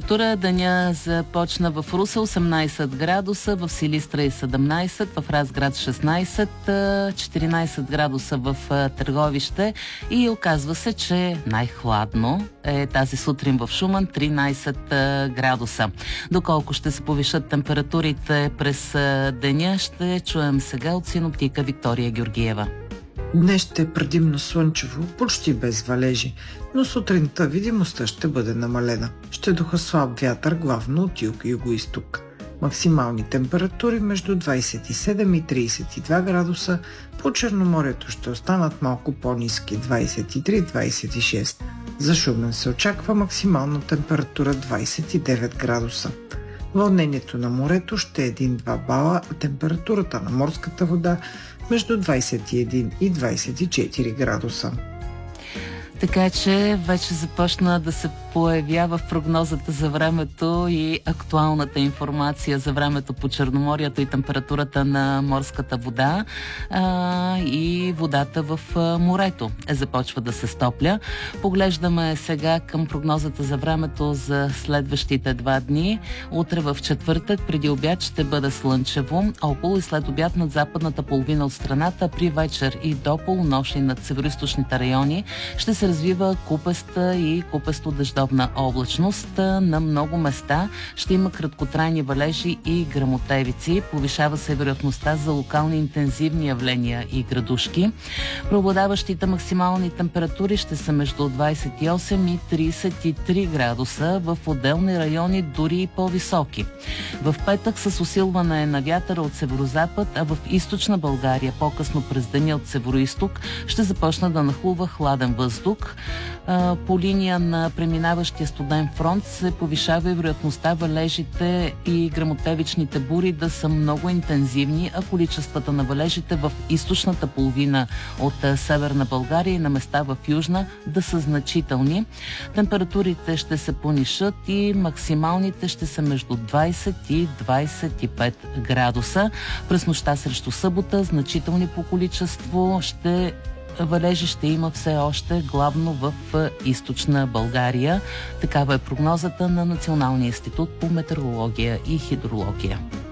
температура. Деня започна в Русе 18 градуса, в Силистра и 17, в Разград 16, 14 градуса в Търговище и оказва се, че най-хладно е тази сутрин в Шуман 13 градуса. Доколко ще се повишат температурите през деня, ще чуем сега от синоптика Виктория Георгиева. Днес ще е предимно слънчево, почти без валежи, но сутринта видимостта ще бъде намалена. Ще духа слаб вятър, главно от юг и югоизток. Максимални температури между 27 и 32 градуса, по Черноморието ще останат малко по-ниски 23-26. За Шумен се очаква максимална температура 29 градуса. Вълнението на морето ще е 1-2 бала, а температурата на морската вода между 21 и 24 градуса. Така че вече започна да се появява в прогнозата за времето и актуалната информация за времето по Черноморието и температурата на морската вода и водата в морето започва да се стопля. Поглеждаме сега към прогнозата за времето за следващите 2 дни. Утре в четвъртък преди обяд ще бъде слънчево, около и след обяд над западната половина от страната, при вечер и до полунощ и над североизточните райони ще се развива купеста и купесто-дъждовна облачност. На много места ще има краткотрайни валежи и гръмотевици. Повишава се вероятността за локални интензивни явления и градушки. Преобладаващите максимални температури ще са между 28 и 33 градуса, в отделни райони дори и по-високи. В петък с усилване на вятъра от северозапад, а в източна България по-късно през деня от североизток ще започна да нахлува хладен въздух. По линия на преминаващия студен фронт се повишава и вероятността валежите и гръмотевичните бури да са много интензивни, а количествата на валежите в източната половина от северна България и на места в южна да са значителни. Температурите ще се понишат и максималните ще са между 20 и 25 градуса. През нощта срещу събота значителни по количество валежи ще има все още, главно в източна България. Такава е прогнозата на Националния институт по метеорология и хидрология.